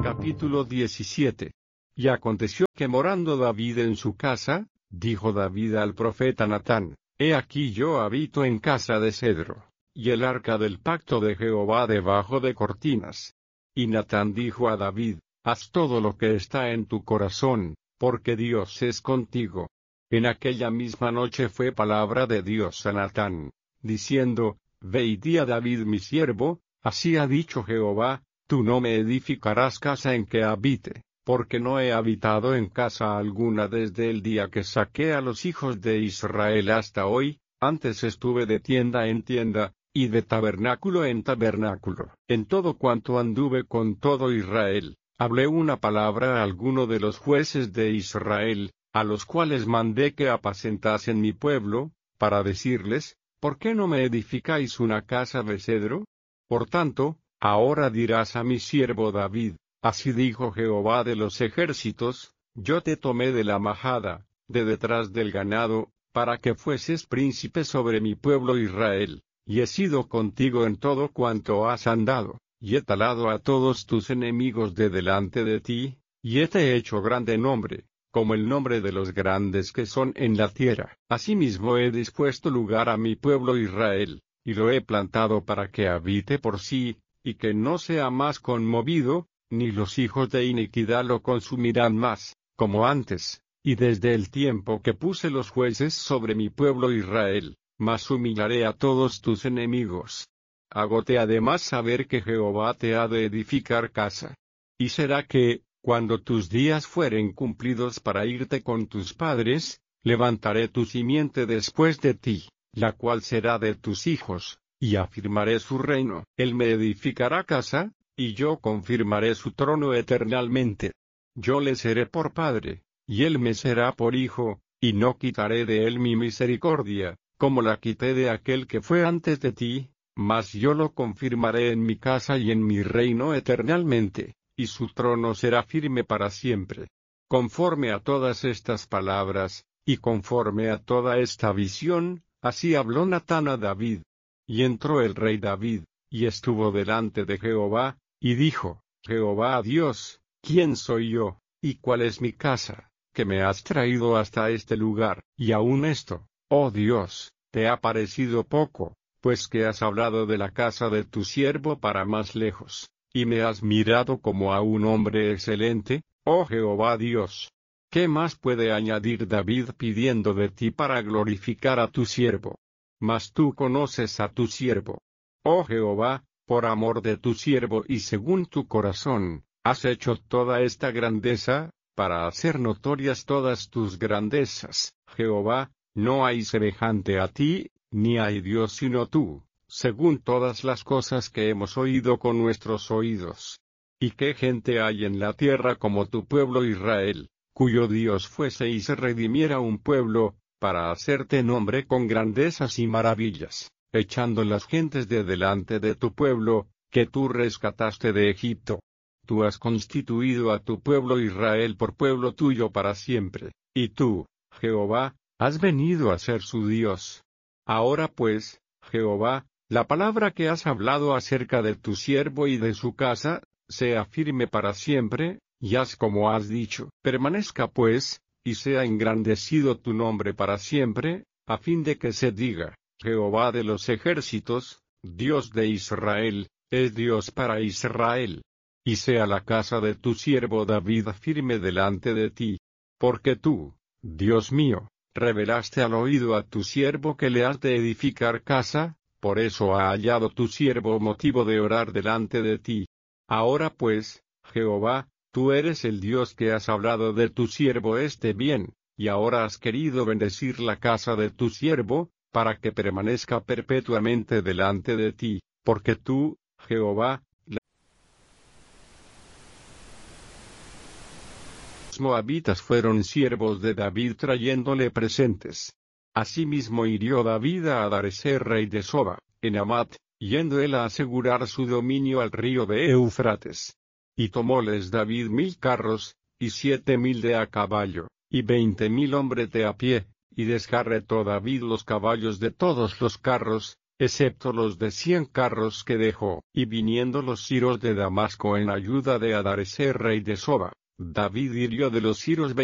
Capítulo 17. Y aconteció que morando David en su casa, dijo David al profeta Natán: He aquí yo habito en casa de cedro, y el arca del pacto de Jehová debajo de cortinas. Y Natán dijo a David: Haz todo lo que está en tu corazón, porque Dios es contigo. En aquella misma noche fue palabra de Dios a Natán, diciendo: Ve y di a David mi siervo, así ha dicho Jehová: Tú no me edificarás casa en que habite, porque no he habitado en casa alguna desde el día que saqué a los hijos de Israel hasta hoy. Antes estuve de tienda en tienda, y de tabernáculo en tabernáculo. En todo cuanto anduve con todo Israel, hablé una palabra a alguno de los jueces de Israel, a los cuales mandé que apacentasen mi pueblo, para decirles: ¿Por qué no me edificáis una casa de cedro? Por tanto, ahora dirás a mi siervo David: Así dijo Jehová de los ejércitos: Yo te tomé de la majada, de detrás del ganado, para que fueses príncipe sobre mi pueblo Israel, y he sido contigo en todo cuanto has andado, y he talado a todos tus enemigos de delante de ti, y he te hecho grande nombre, como el nombre de los grandes que son en la tierra. Asimismo he dispuesto lugar a mi pueblo Israel, y lo he plantado para que habite por sí, y que no sea más conmovido, ni los hijos de iniquidad lo consumirán más, como antes, y desde el tiempo que puse los jueces sobre mi pueblo Israel, mas humillaré a todos tus enemigos. Hágote además saber que Jehová te ha de edificar casa. Y será que, cuando tus días fueren cumplidos para irte con tus padres, levantaré tu simiente después de ti, la cual será de tus hijos, y afirmaré su reino. Él me edificará casa, y yo confirmaré su trono eternalmente. Yo le seré por padre, y él me será por hijo, y no quitaré de él mi misericordia, como la quité de aquel que fue antes de ti, mas yo lo confirmaré en mi casa y en mi reino eternalmente, y su trono será firme para siempre. Conforme a todas estas palabras, y conforme a toda esta visión, así habló Natán a David. Y entró el rey David, y estuvo delante de Jehová, y dijo: Jehová Dios, ¿quién soy yo, y cuál es mi casa, que me has traído hasta este lugar? Y aun esto, oh Dios, te ha parecido poco, pues que has hablado de la casa de tu siervo para más lejos, y me has mirado como a un hombre excelente, oh Jehová Dios. ¿Qué más puede añadir David pidiendo de ti para glorificar a tu siervo? Mas tú conoces a tu siervo. Oh Jehová, por amor de tu siervo y según tu corazón, has hecho toda esta grandeza, para hacer notorias todas tus grandezas. Jehová, no hay semejante a ti, ni hay Dios sino tú, según todas las cosas que hemos oído con nuestros oídos. ¿Y qué gente hay en la tierra como tu pueblo Israel, cuyo Dios fuese y se redimiera un pueblo, para hacerte nombre con grandezas y maravillas, echando las gentes de delante de tu pueblo, que tú rescataste de Egipto? Tú has constituido a tu pueblo Israel por pueblo tuyo para siempre, y tú, Jehová, has venido a ser su Dios. Ahora pues, Jehová, la palabra que has hablado acerca de tu siervo y de su casa, sea firme para siempre, y haz como has dicho. Permanezca pues, y sea engrandecido tu nombre para siempre, a fin de que se diga: Jehová de los ejércitos, Dios de Israel, es Dios para Israel. Y sea la casa de tu siervo David firme delante de ti. Porque tú, Dios mío, revelaste al oído a tu siervo que le has de edificar casa, por eso ha hallado tu siervo motivo de orar delante de ti. Ahora pues, Jehová, tú eres el Dios que has hablado de tu siervo este bien, y ahora has querido bendecir la casa de tu siervo, para que permanezca perpetuamente delante de ti, porque tú, Jehová, los moabitas fueron siervos de David trayéndole presentes. Asimismo hirió David a Hadarezer rey de Soba, en Amat, yendo él a asegurar su dominio al río de Eufrates. Y tomóles David 1000 carros, y 7000 de a caballo, y 20.000 hombres de a pie, y descarretó David los caballos de todos los carros, excepto los de 100 carros que dejó. Y viniendo los siros de Damasco en ayuda de Hadarezer rey de Soba, David hirió de los siros